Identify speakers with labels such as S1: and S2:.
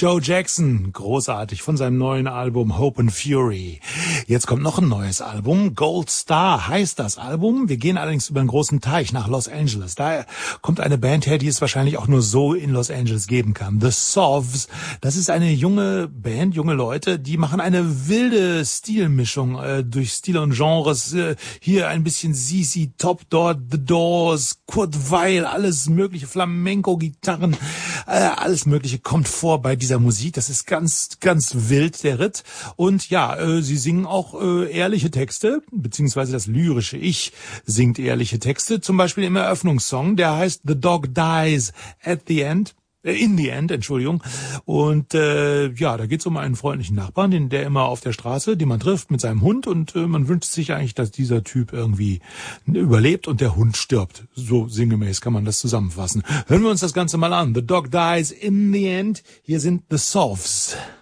S1: Joe Jackson, großartig, von seinem neuen Album Hope and Fury. Jetzt kommt noch ein neues Album, Gold Star heißt das Album. Wir gehen allerdings über einen großen Teich nach Los Angeles. Da kommt eine Band her, die es wahrscheinlich auch nur so in Los Angeles geben kann. The Sovs, das ist eine junge Band, junge Leute, die machen eine wilde Stilmischung durch Stile und Genres. Hier ein bisschen ZZ Top, dort The Doors, Kurt Weill, alles mögliche, Flamenco-Gitarren, alles mögliche kommt vor bei dieser Musik. Das ist ganz, ganz wild, der Ritt. Und ja, sie singen auch ehrliche Texte, beziehungsweise das lyrische Ich singt ehrliche Texte. Zum Beispiel im Eröffnungssong, der heißt The Dog Dies at the End. In the End, Entschuldigung. Und ja, da geht's um einen freundlichen Nachbarn, der immer auf der Straße, den man trifft mit seinem Hund, und man wünscht sich eigentlich, dass dieser Typ irgendwie überlebt und der Hund stirbt. So sinngemäß kann man das zusammenfassen. Hören wir uns das Ganze mal an. The Dog Dies in the End. Hier sind The Sovs.